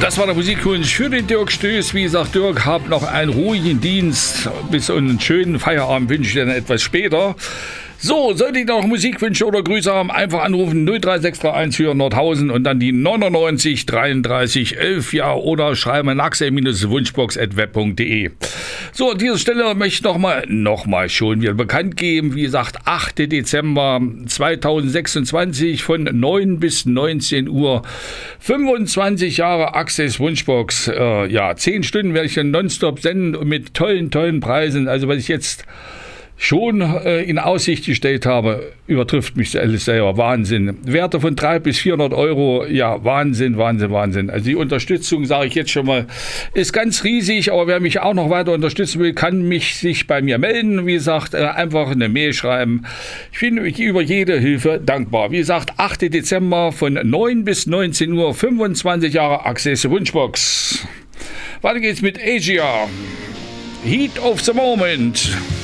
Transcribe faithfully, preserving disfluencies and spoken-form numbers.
Das war der Musikwunsch für den Dirk Stöß. Wie gesagt, Dirk, hab noch einen ruhigen Dienst bis und einen schönen Feierabend wünsche ich dir dann etwas später. So, sollte ich noch Musikwünsche oder Grüße haben, einfach anrufen null drei sechs drei eins für Nordhausen und dann die neunundneunzig dreiunddreißig elf, ja, oder schreiben an axel wunschbox at web punkt de. So, an dieser Stelle möchte ich nochmal, nochmal schon wieder bekannt geben, wie gesagt, achter Dezember zweitausendsechsundzwanzig von neun bis neunzehn Uhr, fünfundzwanzig Jahre Axels Wunschbox, äh, ja, zehn Stunden werde ich dann nonstop senden und mit tollen, tollen Preisen, also was ich jetzt schon äh, in Aussicht gestellt habe, übertrifft mich alles selber. Wahnsinn. Werte von dreihundert bis vierhundert Euro, ja, Wahnsinn, Wahnsinn, Wahnsinn. Also die Unterstützung, sage ich jetzt schon mal, ist ganz riesig, aber wer mich auch noch weiter unterstützen will, kann mich sich bei mir melden. Wie gesagt, äh, einfach eine Mail schreiben. Ich bin über jede Hilfe dankbar. Wie gesagt, achter Dezember von neun bis neunzehn Uhr, fünfundzwanzig Jahre Axels Wunschbox. Weiter geht's mit Asia. Heat of the Moment.